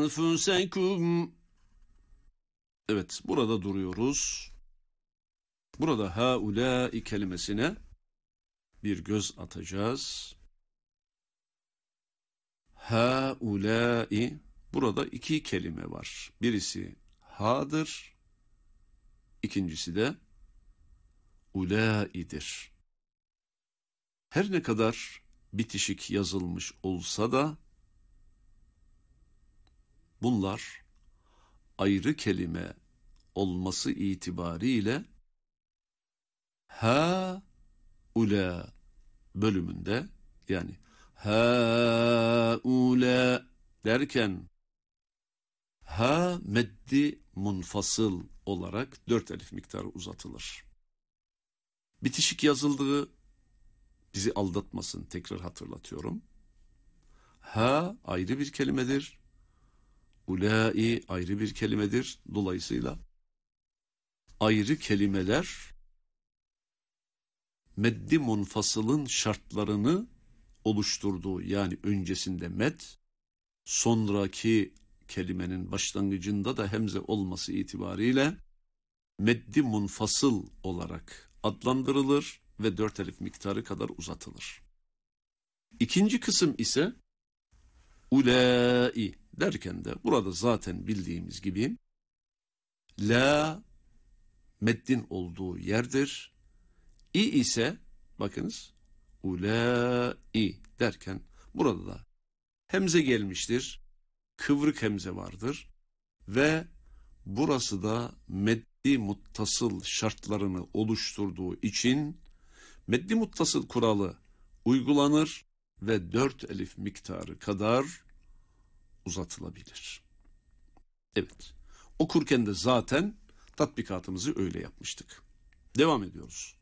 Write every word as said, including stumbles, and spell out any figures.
أنفسكم. Evet, burada duruyoruz. Burada haulâi kelimesine bir göz atacağız. Haulâi, burada iki kelime var. Birisi ha'dır, ikincisi de ulâidir. Her ne kadar bitişik yazılmış olsa da bunlar ayrı kelime olması itibariyle ha ula bölümünde, yani ha ula derken ha meddi munfasıl olarak dört elif miktarı uzatılır. Bitişik yazıldığı bizi aldatmasın, tekrar hatırlatıyorum. Ha ayrı bir kelimedir. Ulai ayrı bir kelimedir. Dolayısıyla ayrı kelimeler meddi munfasılın şartlarını oluşturduğu, yani öncesinde med, sonraki kelimenin başlangıcında da hemze olması itibariyle meddi munfasıl olarak adlandırılır ve dört elif miktarı kadar uzatılır. İkinci kısım ise ulai derken de burada zaten bildiğimiz gibi la meddin olduğu yerdir. İ ise bakınız ulai derken burada da hemze gelmiştir. Kıvrık hemze vardır ve burası da meddi muttasıl şartlarını oluşturduğu için meddi muttasıl kuralı uygulanır ve dört elif miktarı kadar uzatılabilir. Evet, okurken de zaten tatbikatımızı öyle yapmıştık. Devam ediyoruz.